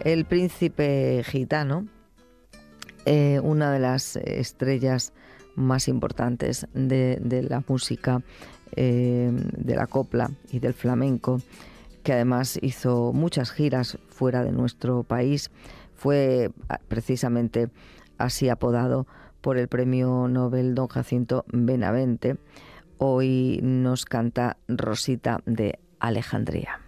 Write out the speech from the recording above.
El príncipe gitano, una de las estrellas más importantes de la música, de la copla y del flamenco, que además hizo muchas giras fuera de nuestro país, fue precisamente así apodado por el premio Nobel don Jacinto Benavente. Hoy nos canta Rosita de Alejandría.